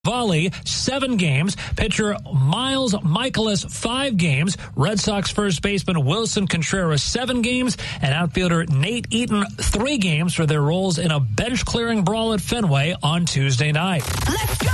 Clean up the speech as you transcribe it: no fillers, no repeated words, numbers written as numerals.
Volley, 7 games. Pitcher Miles Michaelis, 5 games. Red Sox first baseman Wilson Contreras, 7 games. And outfielder Nate Eaton, 3 games for their roles in a bench-clearing brawl at Fenway on Tuesday night. Let's go!